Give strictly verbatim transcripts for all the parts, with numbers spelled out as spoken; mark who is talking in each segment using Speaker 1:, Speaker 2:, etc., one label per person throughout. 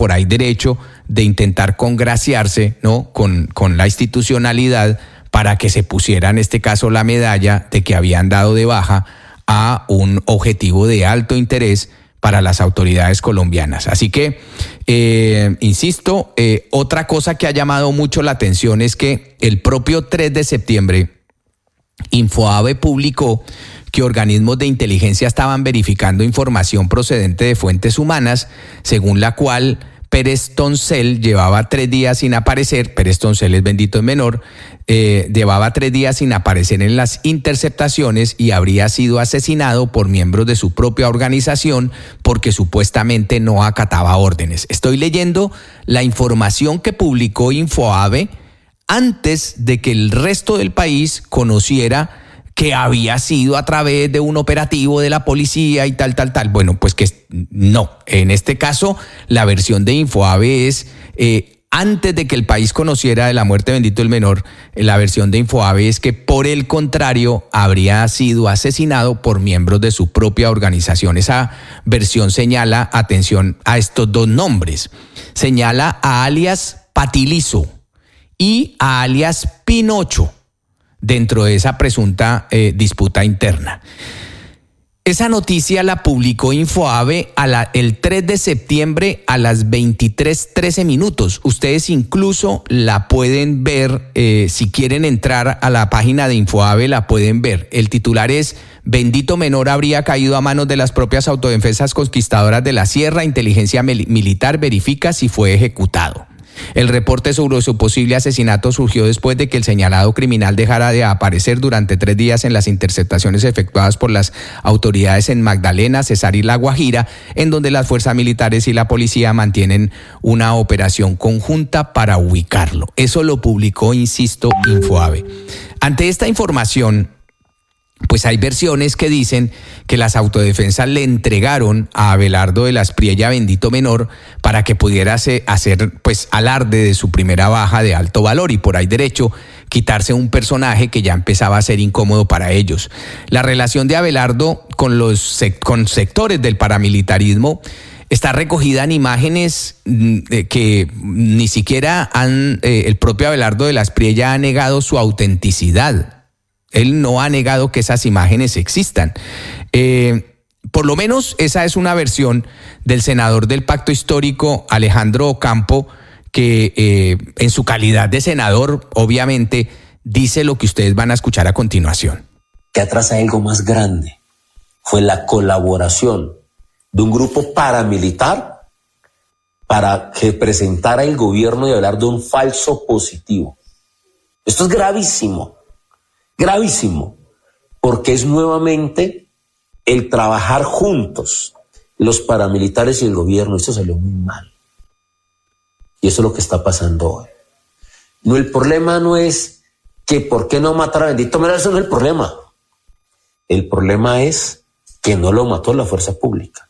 Speaker 1: por ahí derecho de intentar congraciarse, ¿no?, con, con la institucionalidad para que se pusiera en este caso la medalla de que habían dado de baja a un objetivo de alto interés para las autoridades colombianas. Así que, eh, insisto, eh, otra cosa que ha llamado mucho la atención es que el propio tres de septiembre, Infobae publicó que organismos de inteligencia estaban verificando información procedente de fuentes humanas, según la cual Pérez Toncel llevaba tres días sin aparecer, Pérez Toncel es bendito en menor, eh, llevaba tres días sin aparecer en las interceptaciones y habría sido asesinado por miembros de su propia organización porque supuestamente no acataba órdenes. Estoy leyendo la información que publicó Infobae antes de que el resto del país conociera que había sido a través de un operativo de la policía y tal, tal, tal. Bueno, pues que no. En este caso, la versión de Infobae es, eh, antes de que el país conociera de la muerte bendito el menor, la versión de Infobae es que, por el contrario, habría sido asesinado por miembros de su propia organización. Esa versión señala, atención a estos dos nombres, señala a alias Patilizo y a alias Pinocho dentro de esa presunta eh, disputa interna. Esa noticia la publicó Infobae a la, el tres de septiembre a las veintitrés trece minutos. Ustedes incluso la pueden ver, eh, si quieren entrar a la página de Infobae, la pueden ver. El titular es: bendito menor habría caído a manos de las propias autodefensas conquistadoras de la Sierra. Inteligencia militar verifica si fue ejecutado. El reporte sobre su posible asesinato surgió después de que el señalado criminal dejara de aparecer durante tres días en las interceptaciones efectuadas por las autoridades en Magdalena, Cesar y La Guajira, en donde las fuerzas militares y la policía mantienen una operación conjunta para ubicarlo. Eso lo publicó, insisto, Infobae. Ante esta información, pues hay versiones que dicen que las autodefensas le entregaron a Abelardo de la Espriella bendito menor para que pudiera hacer pues alarde de su primera baja de alto valor y por ahí derecho quitarse un personaje que ya empezaba a ser incómodo para ellos. La relación de Abelardo con los con sectores del paramilitarismo está recogida en imágenes que ni siquiera han, eh, el propio Abelardo de la Espriella ha negado su autenticidad. Él no ha negado que esas imágenes existan. Eh, por lo menos esa es una versión del senador del Pacto Histórico, Alejandro Ocampo, que eh, en su calidad de senador, obviamente, dice lo que ustedes van a escuchar a continuación.
Speaker 2: Que atrás hay algo más grande. Fue la colaboración de un grupo paramilitar para que presentara el gobierno y hablar de un falso positivo. Esto es gravísimo. Gravísimo, porque es nuevamente el trabajar juntos, los paramilitares y el gobierno. Esto salió muy mal. Y eso es lo que está pasando hoy. No, el problema no es que por qué no matar a bendito menor, eso no es el problema. El problema es que no lo mató la fuerza pública.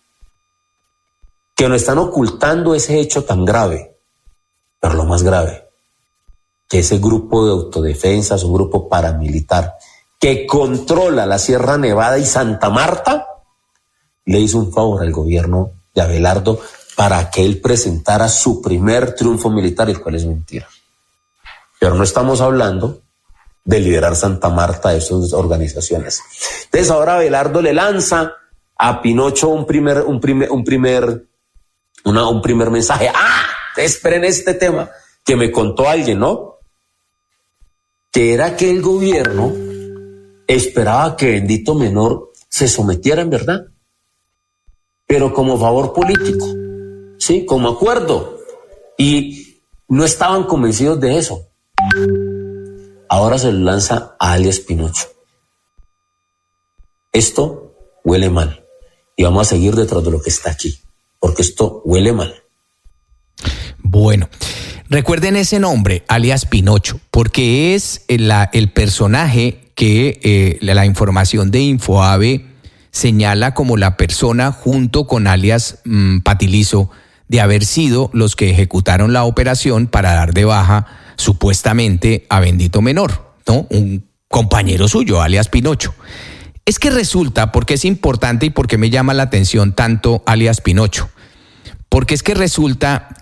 Speaker 2: Que nos están ocultando ese hecho tan grave. Pero lo más grave, que ese grupo de autodefensa es un grupo paramilitar que controla la Sierra Nevada y Santa Marta, le hizo un favor al gobierno de Abelardo para que él presentara su primer triunfo militar, el cual es mentira. Pero no estamos hablando de liberar Santa Marta de esas organizaciones. Entonces ahora Abelardo le lanza a Pinocho un primer, un primer, un primer, una, un primer mensaje. ¡Ah! Esperen este tema que me contó alguien, ¿no? Que era que el gobierno esperaba que bendito menor se sometiera en verdad, pero como favor político, sí, como acuerdo, y no estaban convencidos de eso. Ahora se lo lanza a alias Pinocho. Esto huele mal y vamos a seguir detrás de lo que está aquí, porque esto huele mal.
Speaker 1: Bueno, recuerden ese nombre, alias Pinocho, porque es el, la, el personaje que eh, la, la información de Infobae señala como la persona, junto con alias mmm, Patilizo, de haber sido los que ejecutaron la operación para dar de baja supuestamente a bendito menor, ¿no? Un compañero suyo, alias Pinocho. Es que resulta, porque es importante y porque me llama la atención tanto alias Pinocho, porque es que resulta